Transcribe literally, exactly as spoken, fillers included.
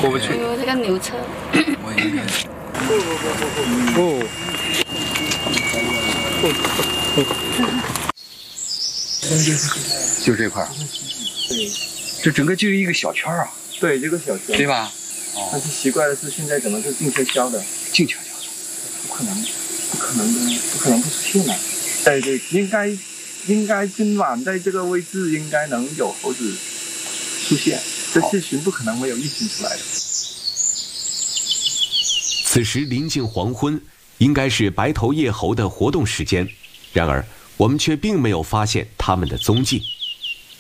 过不去。 有这个牛车。 我应该。 哦。 就这块儿。 对。 这整个就是一个小圈啊。 对，这个小圈。 对吧？ 哦。但是奇怪的是，现在怎么是静悄悄的？ 静悄悄的。 不可能，不可能的，不可能不出现了。对对，应该应该今晚在这个位置应该能有猴子出现。这次寻不可能没有一群出来的。 此时临近黄昏，应该是白头叶猴的活动时间，然而我们却并没有发现它们的踪迹。